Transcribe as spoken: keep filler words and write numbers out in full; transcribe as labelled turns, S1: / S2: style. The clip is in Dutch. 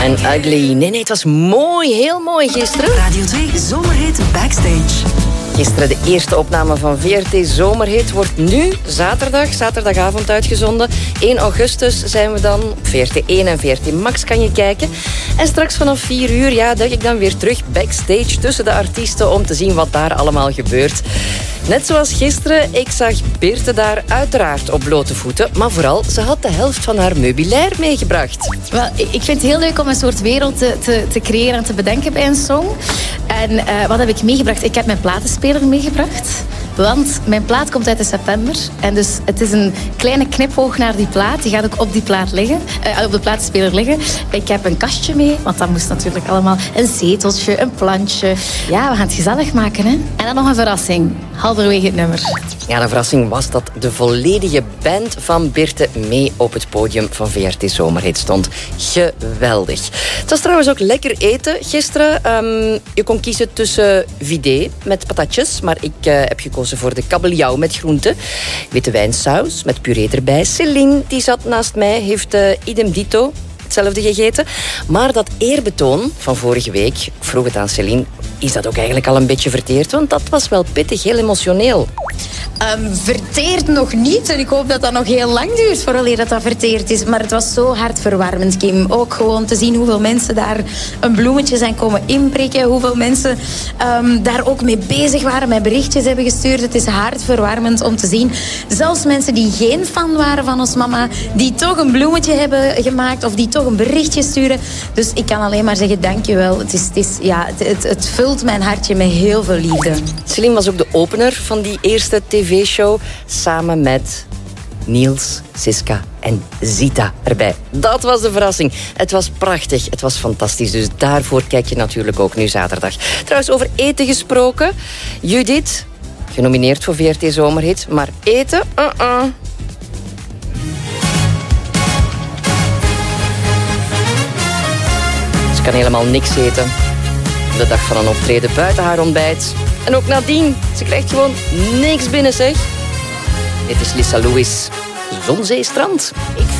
S1: En ugly. Nee, nee, het was mooi. Heel mooi gisteren.
S2: Radio twee Zomerhit Backstage.
S1: Gisteren de eerste opname van V R T Zomerhit wordt nu zaterdag, zaterdagavond uitgezonden. één augustus zijn we dan. Op V R T één en V R T Max kan je kijken. En straks vanaf vier uur ja, duik ik dan weer terug backstage tussen de artiesten om te zien wat daar allemaal gebeurt. Net zoals gisteren, ik zag Birte daar uiteraard op blote voeten. Maar vooral, ze had de helft van haar meubilair meegebracht.
S3: Wel, ik vind het heel leuk om een soort wereld te, te, te creëren en te bedenken bij een song. En uh, wat heb ik meegebracht? Ik heb mijn platenspeler meegebracht. Want mijn plaat komt uit in september. En dus het is een kleine knipoog naar die plaat. Die gaat ook op die plaat liggen. Uh, op de platenspeler liggen. Ik heb een kastje mee. Want dat moest natuurlijk allemaal. Een zeteltje, een plantje. Ja, we gaan het gezellig maken, hè. En dan nog een verrassing. Halverwege het nummer.
S1: Ja, de verrassing was dat de volledige band van Birte mee op het podium van V R T Zomerhit stond. Geweldig. Het was trouwens ook lekker eten gisteren. Um, je kon kiezen tussen vidé met patatjes. Maar ik uh, heb gekozen voor de kabeljauw met groenten. Witte wijnsaus met puree erbij. Céline, die zat naast mij, heeft uh, idem dito hetzelfde gegeten. Maar dat eerbetoon van vorige week, ik vroeg het aan Céline, is dat ook eigenlijk al een beetje verteerd? Want dat was wel pittig, heel emotioneel.
S3: Um, verteerd nog niet. En ik hoop dat dat nog heel lang duurt vooraleer dat dat verteerd is. Maar het was zo hartverwarmend, Kim. Ook gewoon te zien hoeveel mensen daar een bloemetje zijn komen inprikken. Hoeveel mensen um, daar ook mee bezig waren, met berichtjes hebben gestuurd. Het is hartverwarmend om te zien. Zelfs mensen die geen fan waren van ons mama, die toch een bloemetje hebben gemaakt of die toch een berichtje sturen. Dus ik kan alleen maar zeggen, dankjewel. Het, is, het, is, ja, het, het, het vult mijn hartje met heel veel liefde.
S1: Céline was ook de opener van die eerste tv-show samen met Niels, Siska en Zita erbij. Dat was de verrassing. Het was prachtig, het was fantastisch. Dus daarvoor kijk je natuurlijk ook nu zaterdag. Trouwens, over eten gesproken. Judith, genomineerd voor V R T Zomerhit, maar eten? Uh-uh. Ze kan helemaal niks eten. De dag van een optreden buiten haar ontbijt. En ook nadien. Ze krijgt gewoon niks binnen, zeg. Dit is Lisa Lewis. Zon, zee, strand.